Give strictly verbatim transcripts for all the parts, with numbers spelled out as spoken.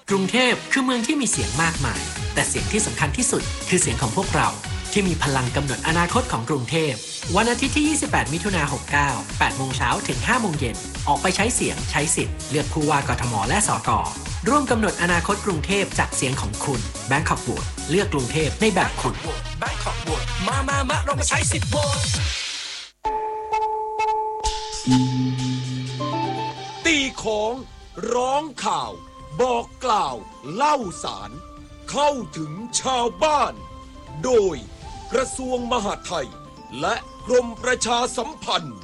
กรุงเทพคือเมืองที่มีเสียงมากมายแต่เสียงที่สำคัญที่สุดคือเสียงของพวกเราที่มีพลังกำหนดอนาคตของกรุงเทพวันอาทิตย์ที่ยี่สิบแปดมิถุนายนหกเก้า แปดโมงเช้าถึงห้าโมงเย็นออกไปใช้เสียงใช้สิทธิ์เลือกผู้ว่ากทมและสกร่วมกำหนดอนาคตกรุงเทพจากเสียงของคุณ Bangkok Vote เลือกกรุงเทพในแบบคุณ Bangkok Vote มามามาเรามาใช้สิทธิ์โหวตตีของร้องข่าวบอกกล่าวเล่าสารเข้าถึงชาวบ้านโดยกระทรวงมหาดไทยและกรมประชาสัมพันธ์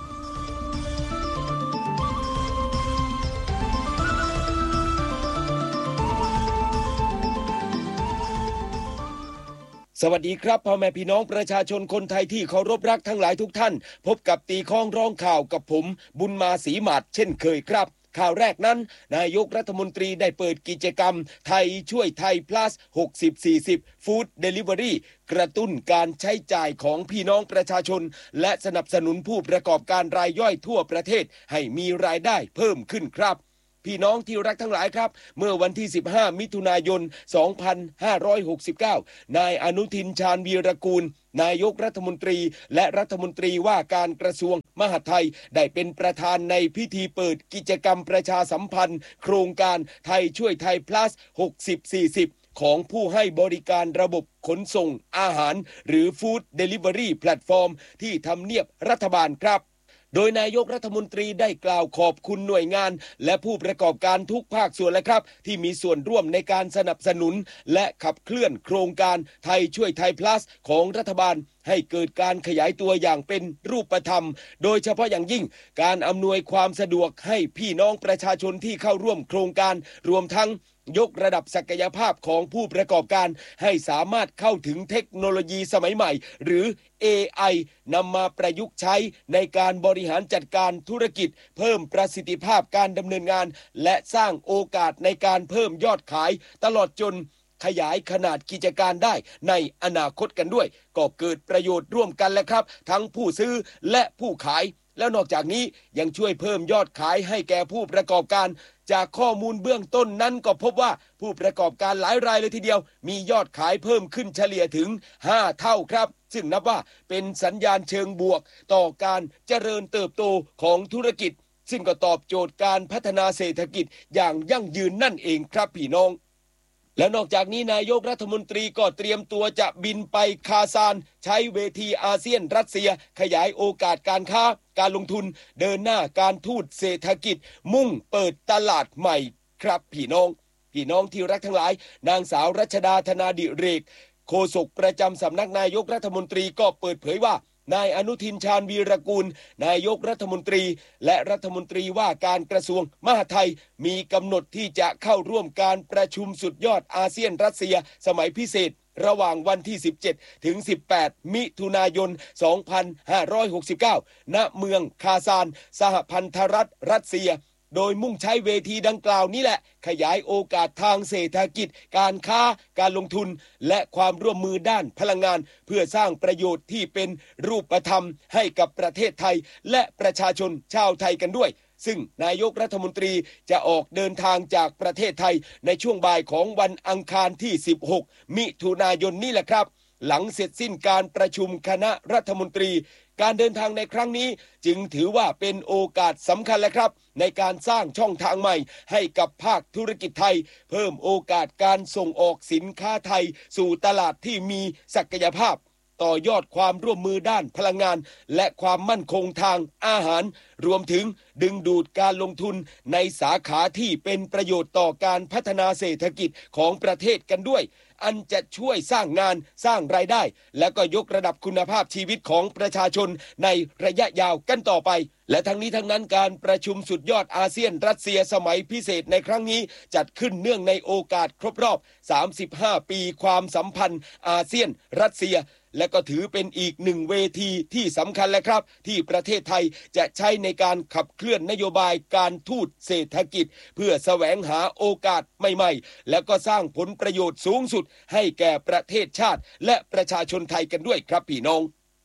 สวัสดีครับพ่อแม่พี่น้องประชาชนคนไทยที่เคารพรักทั้งหลายทุกท่านพบกับตีข้องร้องข่าวกับผมบุญมาศรีหมาดเช่นเคยครับข่าวแรกนั้นนายกรัฐมนตรีได้เปิดกิจกรรมไทยช่วยไทย plus หกสิบ สี่สิบ Food Delivery กระตุ้นการใช้จ่ายของพี่น้องประชาชนและสนับสนุนผู้ประกอบการรายย่อยทั่วประเทศให้มีรายได้เพิ่มขึ้นครับพี่น้องที่รักทั้งหลายครับเมื่อวันที่สิบห้ามิถุนายนสองพันห้าร้อยหกสิบเก้านายอนุทินชาญวีรกูลนายกรัฐมนตรีและรัฐมนตรีว่าการกระทรวงมหาดไทยได้เป็นประธานในพิธีเปิดกิจกรรมประชาสัมพันธ์โครงการไทยช่วยไทย plus หกสิบ สี่สิบของผู้ให้บริการระบบขนส่งอาหารหรือ Food Delivery Platform ที่ทำเนียบรัฐบาลครับโดยนายกรัฐมนตรีได้กล่าวขอบคุณหน่วยงานและผู้ประกอบการทุกภาคส่วนและครับที่มีส่วนร่วมในการสนับสนุนและขับเคลื่อนโครงการไทยช่วยไทย plus ของรัฐบาลให้เกิดการขยายตัวอย่างเป็นรูปธรรมโดยเฉพาะอย่างยิ่งการอำนวยความสะดวกให้พี่น้องประชาชนที่เข้าร่วมโครงการรวมทั้งยกระดับศักยภาพของผู้ประกอบการให้สามารถเข้าถึงเทคโนโลยีสมัยใหม่หรือ เอ ไอ นำมาประยุกต์ใช้ในการบริหารจัดการธุรกิจเพิ่มประสิทธิภาพการดำเนินงานและสร้างโอกาสในการเพิ่มยอดขายตลอดจนขยายขนาดกิจการได้ในอนาคตกันด้วยก็เกิดประโยชน์ร่วมกันแหละครับทั้งผู้ซื้อและผู้ขายแล้วนอกจากนี้ยังช่วยเพิ่มยอดขายให้แก่ผู้ประกอบการจากข้อมูลเบื้องต้นนั้นก็พบว่าผู้ประกอบการหลายรายเลยทีเดียวมียอดขายเพิ่มขึ้นเฉลี่ยถึงห้าเท่าครับซึ่งนับว่าเป็นสัญญาณเชิงบวกต่อการเจริญเติบโตของธุรกิจซึ่งก็ตอบโจทย์การพัฒนาเศรษฐกิจอย่างยั่งยืนนั่นเองครับพี่น้องและนอกจากนี้นายกรัฐมนตรีก็เตรียมตัวจะบินไปคาซานใช้เวทีอาเซียนรัสเซียขยายโอกาสการค้าการลงทุนเดินหน้าการทูตเศรษฐกิจมุ่งเปิดตลาดใหม่ครับพี่น้องพี่น้องที่รักทั้งหลายนางสาวรัชดาธนาดิเรกโฆษกประจำสำนักนายกรัฐมนตรีก็เปิดเผยว่านายอนุทินชาญวีรกูลนายกรัฐมนตรีและรัฐมนตรีว่าการกระทรวงมหาดไทยมีกำหนดที่จะเข้าร่วมการประชุมสุดยอดอาเซียนรัสเซียสมัยพิเศษระหว่างวันที่สิบเจ็ดถึงสิบแปดมิถุนายนสองพันห้าร้อยหกสิบเก้าณเมืองคาซานสหพันธรัฐรัสเซียโดยมุ่งใช้เวทีดังกล่าวนี้แหละขยายโอกาสทางเศรษฐกิจการค้าการลงทุนและความร่วมมือด้านพลังงานเพื่อสร้างประโยชน์ที่เป็นรูปธรรมให้กับประเทศไทยและประชาชนชาวไทยกันด้วยซึ่งนายกรัฐมนตรีจะออกเดินทางจากประเทศไทยในช่วงบ่ายของวันอังคารที่สิบหกมิถุนายนนี้แหละครับหลังเสร็จสิ้นการประชุมคณะรัฐมนตรีการเดินทางในครั้งนี้จึงถือว่าเป็นโอกาสสำคัญและครับในการสร้างช่องทางใหม่ให้กับภาคธุรกิจไทยเพิ่มโอกาสการส่งออกสินค้าไทยสู่ตลาดที่มีศักยภาพต่อยอดความร่วมมือด้านพลังงานและความมั่นคงทางอาหารรวมถึงดึงดูดการลงทุนในสาขาที่เป็นประโยชน์ต่อการพัฒนาเศรษฐกิจของประเทศกันด้วยอันจะช่วยสร้างงานสร้างรายได้และก็ยกระดับคุณภาพชีวิตของประชาชนในระยะยาวกันต่อไปและทั้งนี้ทั้งนั้นการประชุมสุดยอดอาเซียนรัสเซียสมัยพิเศษในครั้งนี้จัดขึ้นเนื่องในโอกาสครบรอบสามสิบห้าปีความสัมพันธ์อาเซียนรัสเซียและก็ถือเป็นอีกหนึ่งเวทีที่สำคัญและครับที่ประเทศไทยจะใช้ในการขับเคลื่อนนโยบายการทูตเศรษฐกิจเพื่อแสวงหาโอกาสใหม่ๆและก็สร้างผลประโยชน์สูงสุดให้แก่ประเทศชาติและประชาชนไทยกันด้วยครับพี่น้อง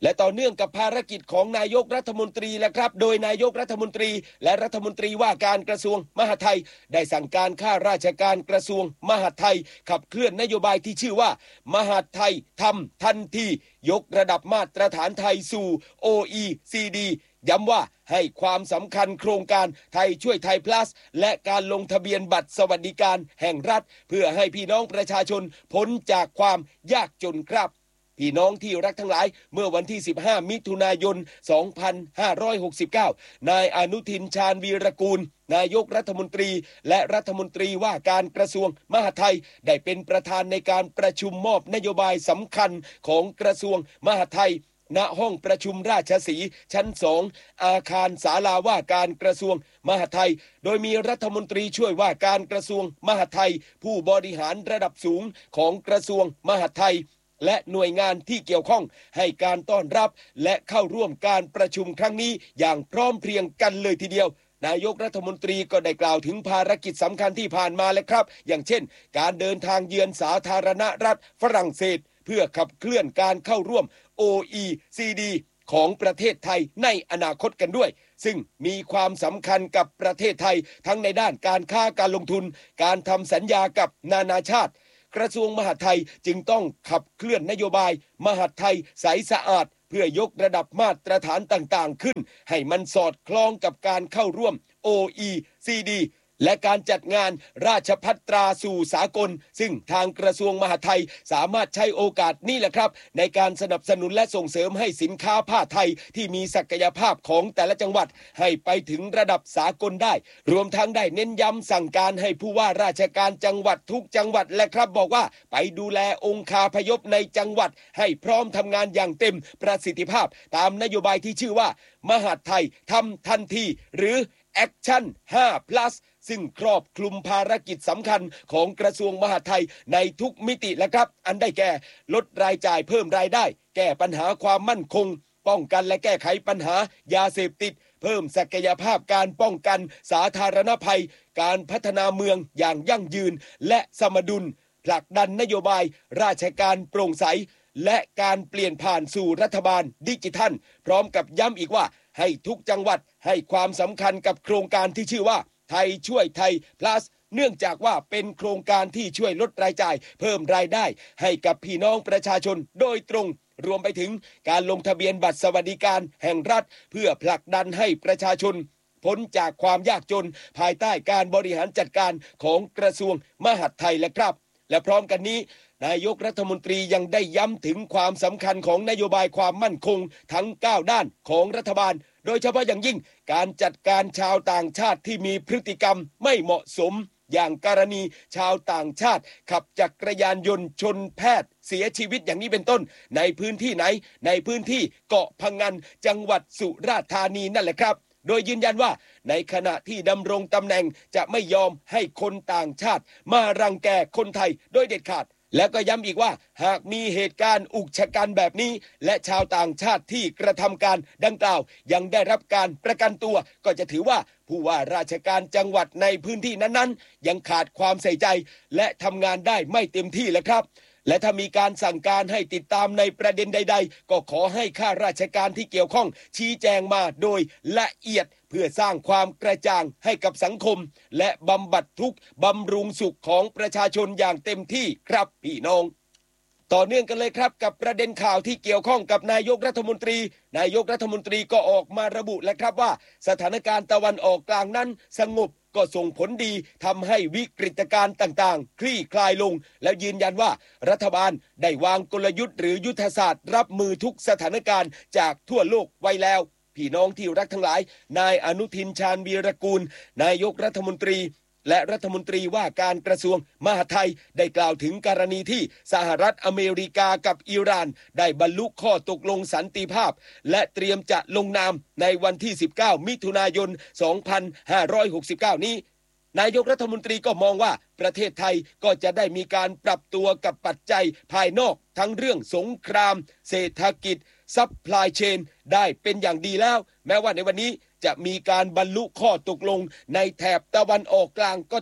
และต่อเนื่องกับภารกิจของนายกรัฐมนตรีแหละครับโดยนายกรัฐมนตรีและรัฐมนตรีว่าการกระทรวงมหาดไทยได้สั่งการข้าราชการกระทรวงมหาดไทยขับเคลื่อนนโยบายที่ชื่อว่ามหาดไทยทำทันทียกระดับมาตรฐานไทยสู่ โอ อี ซี ดี ย้ำว่าให้ความสำคัญโครงการไทยช่วยไทย plus และการลงทะเบียนบัตรสวัสดิการแห่งรัฐเพื่อให้พี่น้องประชาชนพ้นจากความยากจนครับพี่น้องที่รักทั้งหลายเมื่อวันที่สิบห้ามิถุนายนสองพันห้าร้อยหกสิบเก้านายอนุทินชาญวีรกูลนายกรัฐมนตรีและรัฐมนตรีว่าการกระทรวงมหาดไทยได้เป็นประธานในการประชุมมอบนโยบายสำคัญของกระทรวงมหาดไทยณห้องประชุมราชสีห์ชั้นสองอาคารศาลาว่าการกระทรวงมหาดไทยโดยมีรัฐมนตรีช่วยว่าการกระทรวงมหาดไทยผู้บริหารระดับสูงของกระทรวงมหาดไทยและหน่วยงานที่เกี่ยวข้องให้การต้อนรับและเข้าร่วมการประชุมครั้งนี้อย่างพร้อมเพรียงกันเลยทีเดียวนายกรัฐมนตรีก็ได้กล่าวถึงภารกิจสำคัญที่ผ่านมาแล้วครับอย่างเช่นการเดินทางเยือนสาธารณรัฐฝรั่งเศสเพื่อขับเคลื่อนการเข้าร่วม โอ อี ซี ดี ของประเทศไทยในอนาคตกันด้วยซึ่งมีความสำคัญกับประเทศไทยทั้งในด้านการค้าการลงทุนการทำสัญญากับนานาชาติกระทรวงมหาดไทยจึงต้องขับเคลื่อนนโยบายมหาดไทยใสสะอาดเพื่อยกระดับมาตรฐานต่างๆขึ้นให้มันสอดคล้องกับการเข้าร่วม โอ อี ซี ดี และการจัดงานราชภัตราสู่สากลซึ่งทางกระทรวงมหาดไทยสามารถใช้โอกาสนี้แหละครับในการสนับสนุนและส่งเสริมให้สินค้าผ้าไทยที่มีศักยภาพของแต่ละจังหวัดให้ไปถึงระดับสากลได้รวมทั้งได้เน้นย้ำสั่งการให้ผู้ว่าราชการจังหวัดทุกจังหวัดและครับบอกว่าไปดูแลองค์คาพยพในจังหวัดให้พร้อมทำงานอย่างเต็มประสิทธิภาพตามนโยบายที่ชื่อว่ามหาดไทยทำทันทีหรือแอคชั่น ไฟว์ plus ซึ่งครอบคลุมภารกิจสำคัญของกระทรวงมหาดไทยในทุกมิติและครับอันได้แก่ลดรายจ่ายเพิ่มรายได้แก้ปัญหาความมั่นคงป้องกันและแก้ไขปัญหายาเสพติดเพิ่มศักยภาพการป้องกันสาธารณภัยการพัฒนาเมืองอย่างยั่งยืนและสมดุลผลักดันนโยบายราชการโปร่งใสและการเปลี่ยนผ่านสู่รัฐบาลดิจิทัลพร้อมกับย้ำอีกว่าให้ทุกจังหวัดให้ความสำคัญกับโครงการที่ชื่อว่าไทยช่วยไทย plus เนื่องจากว่าเป็นโครงการที่ช่วยลดรายจ่ายเพิ่มรายได้ให้กับพี่น้องประชาชนโดยตรงรวมไปถึงการลงทะเบียนบัตรสวัสดิการแห่งรัฐเพื่อผลักดันให้ประชาชนพ้นจากความยากจนภายใต้การบริหารจัดการของกระทรวงมหาดไทยและครับและพร้อมกันนี้นายกรัฐมนตรียังได้ย้ำถึงความสำคัญของนโยบายความมั่นคงทั้งเก้าด้านของรัฐบาลโดยเฉพาะอย่างยิ่งการจัดการชาวต่างชาติที่มีพฤติกรรมไม่เหมาะสมอย่างกรณีชาวต่างชาติขับจักรยานยนต์ชนแพทย์เสียชีวิตอย่างนี้เป็นต้นในพื้นที่ไหนในพื้นที่เกาะพะงันจังหวัดสุราษฎร์ธานีนั่นแหละครับโดยยืนยันว่าในขณะที่ดำรงตำแหน่งจะไม่ยอมให้คนต่างชาติมารังแกคนไทยโดยเด็ดขาดแล้วก็ย้ำอีกว่าหากมีเหตุการณ์อุกชะกันแบบนี้และชาวต่างชาติที่กระทำการดังกล่าวยังได้รับการประกันตัวก็จะถือว่าผู้ว่าราชการจังหวัดในพื้นที่นั้นๆยังขาดความใส่ใจและทำงานได้ไม่เต็มที่แล้วครับและถ้ามีการสั่งการให้ติดตามในประเด็นใดๆก็ขอให้ข้าราชการที่เกี่ยวข้องชี้แจงมาโดยละเอียดเพื่อสร้างความกระจ่างให้กับสังคมและบำบัดทุกข์บำรุงสุขของประชาชนอย่างเต็มที่ครับพี่น้องต่อเนื่องกันเลยครับกับประเด็นข่าวที่เกี่ยวข้องกับนายกรัฐมนตรีนายกรัฐมนตรีก็ออกมาระบุแล้วครับว่าสถานการณ์ตะวันออกกลางนั้นสงบก็ส่งผลดีทำให้วิกฤตการณ์ต่างๆคลี่คลายลงแล้วยืนยันว่ารัฐบาลได้วางกลยุทธ์หรือยุทธศาสตร์รับมือทุกสถานการณ์จากทั่วโลกไว้แล้วพี่น้องที่รักทั้งหลายนายอนุทินชาญวีรกูลนายกรัฐมนตรีและรัฐมนตรีว่าการกระทรวงมหาดไทยได้กล่าวถึงกรณีที่สหรัฐอเมริกากับอิหร่านได้บรรลุข้อตกลงสันติภาพและเตรียมจะลงนามในวันที่สิบเก้ามิถุนายนสองพันห้าร้อยหกสิบเก้านี้นายกรัฐมนตรีก็มองว่าประเทศไทยก็จะได้มีการปรับตัวกับปัจจัยภายนอกทั้งเรื่องสงครามเศรษฐกิจซัพพลายเชนได้เป็นอย่างดีแล้วแม้ว่าในวันนี้จะมีการบรรลุข้อตกลงในแถบตะวันออกกลางก็ตาม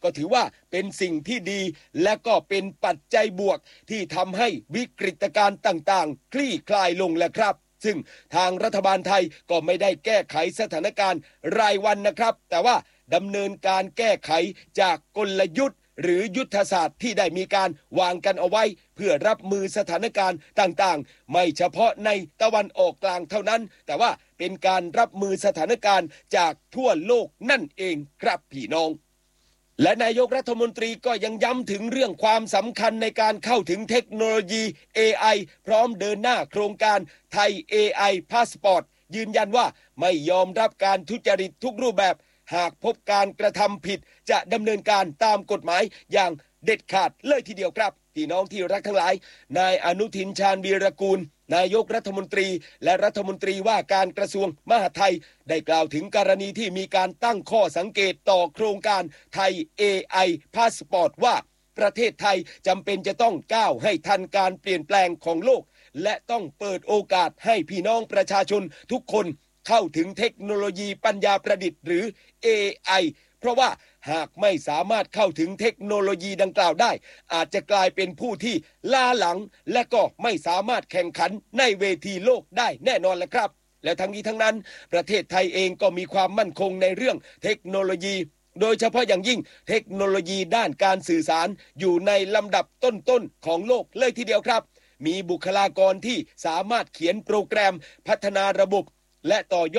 ก็ถือว่าเป็นสิ่งที่ดีและก็เป็นปัจจัยบวกที่ทำให้วิกฤตการณ์ต่างๆคลี่คลายลงแล้วครับซึ่งทางรัฐบาลไทยก็ไม่ได้แก้ไขสถานการณ์รายวันนะครับแต่ว่าดำเนินการแก้ไขจากกลยุทธ์หรือยุทธศาสตร์ที่ได้มีการวางกันเอาไว้เพื่อรับมือสถานการณ์ต่างๆไม่เฉพาะในตะวันออกกลางเท่านั้นแต่ว่าเป็นการรับมือสถานการณ์จากทั่วโลกนั่นเองครับพี่น้องและนายกรัฐมนตรีก็ยังย้ำถึงเรื่องความสำคัญในการเข้าถึงเทคโนโลยี เอ ไอ พร้อมเดินหน้าโครงการไทย เอ ไอ Passport ยืนยันว่าไม่ยอมรับการทุจริตทุกรูปแบบหากพบการกระทำผิดจะดำเนินการตามกฎหมายอย่างเด็ดขาดเลยทีเดียวครับพี่น้องที่รักทั้งหลายนายอนุทินชาญวีรกูลนายกรัฐมนตรีและรัฐมนตรีว่าการกระทรวงมหาดไทยได้กล่าวถึงกรณีที่มีการตั้งข้อสังเกตต่อโครงการไทย เอ ไอ Passport ว่าประเทศไทยจำเป็นจะต้องก้าวให้ทันการเปลี่ยนแปลงของโลกและต้องเปิดโอกาสให้พี่น้องประชาชนทุกคนเข้าถึงเทคโนโลยีปัญญาประดิษฐ์หรือ เอ ไอ เพราะว่าหากไม่สามารถเข้าถึงเทคโนโลยีดังกล่าวได้อาจจะกลายเป็นผู้ที่ล้าหลังและก็ไม่สามารถแข่งขันในเวทีโลกได้แน่นอนแหละครับและทั้งนี้ทั้งนั้นประเทศไทยเองก็มีความมั่นคงในเรื่องเทคโนโลยีโดยเฉพาะอย่างยิ่งเทคโนโลยีด้านการสื่อสารอยู่ในลำดับต้นๆของโลกเลยทีเดียวครับมีบุคลากรที่สามารถเขียนโปรแกรมพัฒนาระบบและต่อยอด